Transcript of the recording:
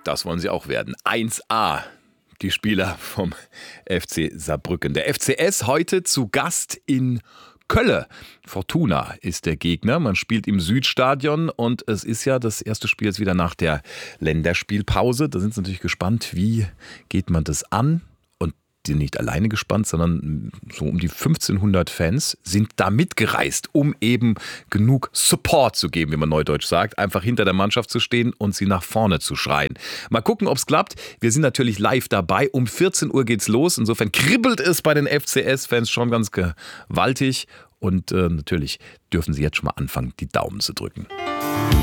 Das wollen sie auch werden. 1A. Die Spieler vom FC Saarbrücken. Der FCS heute zu Gast in Kölle. Fortuna ist der Gegner. Man spielt im Südstadion und es ist ja das erste Spiel jetzt wieder nach der Länderspielpause. Da sind sie natürlich gespannt, wie geht man das an? Und die sind nicht alleine gespannt, sondern so um die 1500 Fans sind da mitgereist, um eben genug Support zu geben, wie man neudeutsch sagt. Einfach hinter der Mannschaft zu stehen und sie nach vorne zu schreien. Mal gucken, ob es klappt. Wir sind natürlich live dabei. Um 14 Uhr geht's los. Insofern kribbelt es bei den FCS-Fans schon ganz gewaltig. Und natürlich dürfen sie jetzt schon mal anfangen, die Daumen zu drücken.